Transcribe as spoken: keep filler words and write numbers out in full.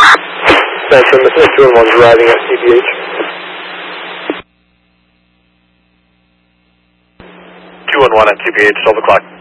Mention two one one's arriving at C P H. two one one at C P H, twelve o'clock.